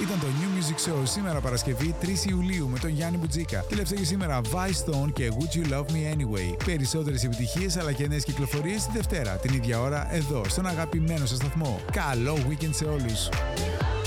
ήταν το New Music Show σήμερα Παρασκευή 3 Ιουλίου με τον Γιάννη Μπουτζίκα. Τελευταίο για σήμερα Vice Stone και Would You Love Me Anyway. Περισσότερες επιτυχίες αλλά και νέες κυκλοφορίες τη Δευτέρα την ίδια ώρα εδώ στον αγαπημένο σας σταθμό. Καλό weekend σε όλους!